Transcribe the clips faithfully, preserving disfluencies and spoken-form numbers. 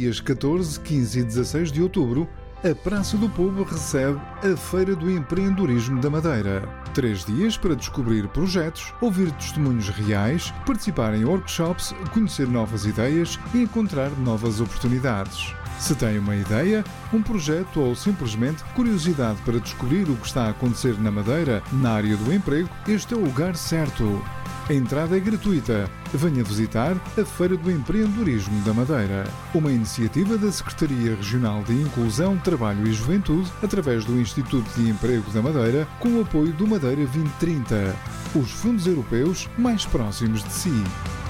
dias catorze, quinze e dezasseis de outubro, a Praça do Povo recebe a Feira do Empreendedorismo da Madeira. Três dias para descobrir projetos, ouvir testemunhos reais, participar em workshops, conhecer novas ideias e encontrar novas oportunidades. Se tem uma ideia, um projeto ou simplesmente curiosidade para descobrir o que está a acontecer na Madeira na área do emprego, este é o lugar certo. A entrada é gratuita. Venha visitar a Feira do Empreendedorismo da Madeira, uma iniciativa da Secretaria Regional de Inclusão, Trabalho e Juventude, através do Instituto de Emprego da Madeira, com o apoio do Madeira vinte trinta, os fundos europeus mais próximos de si.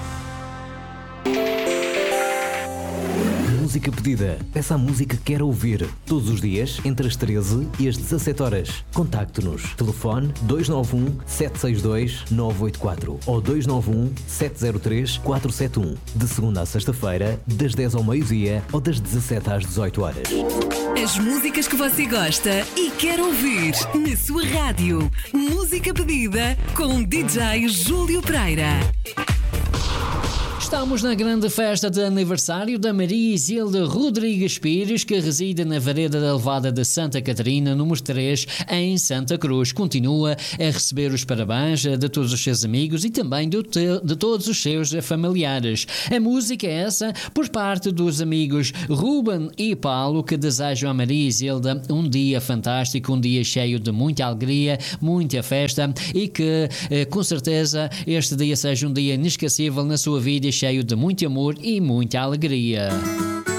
Música pedida. Peça a música que quer ouvir. Todos os dias, entre as treze e as dezassete horas. Contacte-nos. Telefone dois nove um, sete seis dois, nove oito quatro ou dois nove um, sete zero três, quatro sete um. De segunda a sexta-feira, das dez ao meio-dia ou das dezassete às dezoito horas. As músicas que você gosta e quer ouvir na sua rádio. Música pedida com D J Júlio Pereira. Estamos na grande festa de aniversário da Maria Isilda Rodrigues Pires, que reside na Vareda da Levada de Santa Catarina, número três, em Santa Cruz. Continua a receber os parabéns de todos os seus amigos e também de, de todos os seus familiares. A música é essa por parte dos amigos Ruben e Paulo, que desejam a Maria Isilda um dia fantástico, um dia cheio de muita alegria, muita festa e que, com certeza, este dia seja um dia inesquecível na sua vida, cheio de muito amor e muita alegria.